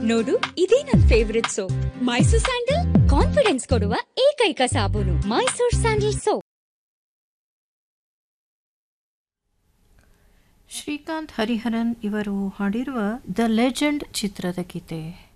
ನೋಡು, ಇದೇ ನನ್ favourite soap. Mysore sandal confidence ಕೊಡುವ ಏಕೈಕ ಸಾಬೂನು. Mysore sandal soap. ಶ್ರೀಕಾಂತ್ ಹರಿಹರನ್ ಇವರು ಹಾಡಿರುವ ದ ಲೆಜೆಂಡ್ ಚಿತ್ರದ ಗೀತೆ.